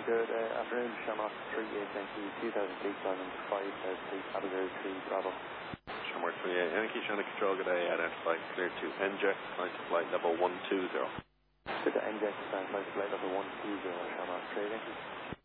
Good afternoon, Shamrock 3890 2006 Island 5 South 3 Bravo. Shamrock 38 Yankee, Shannon Control, good day, identify, clear to NJET, climb to flight level 120. Good to NJET, climb to flight level 120, Shamrock 38 Yankee.